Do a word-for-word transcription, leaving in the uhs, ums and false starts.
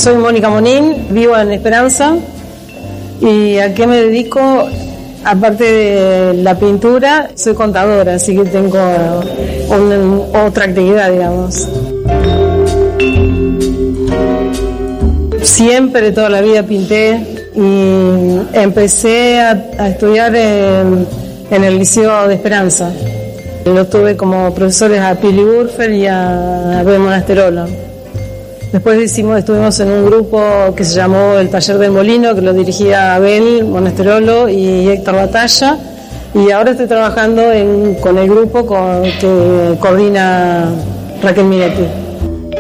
Soy Mónica Monín, vivo en Esperanza. ¿Y a qué me dedico? Aparte de la pintura, soy contadora, así que tengo una, otra actividad, digamos. Siempre, toda la vida pinté y empecé a, a estudiar en, en el Liceo de Esperanza. Lo tuve como profesores a Pili Burfer y a Abel Monasterolo. Después hicimos, estuvimos en un grupo que se llamó El Taller del Molino, que lo dirigía Abel Monasterolo y Héctor Batalla, y ahora estoy trabajando en, con el grupo con, que coordina Raquel Minetti.